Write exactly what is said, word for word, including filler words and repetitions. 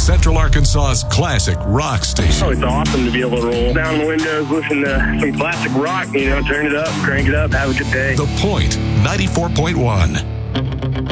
Central Arkansas's classic rock station. Oh, it's awesome to be able to roll down the windows, listen to some classic rock, you know, turn it up, crank it up, have a good day. The Point, ninety-four point one.